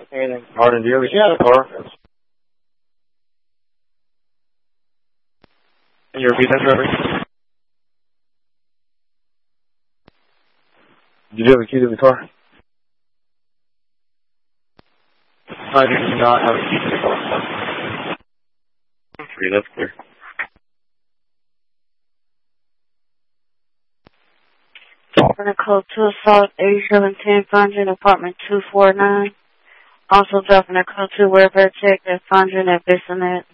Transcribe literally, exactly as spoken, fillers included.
Anything? Martin, do you have a yeah. car? Can you repeat that, Trevor? Did you have a key to the car? I do not have a key to the car. Okay, that's clear. Governor Code two Assault eighty-seven ten Fondren, Apartment two four nine. Also Governor Code two Welfare Check at Fondren at Bissonnet.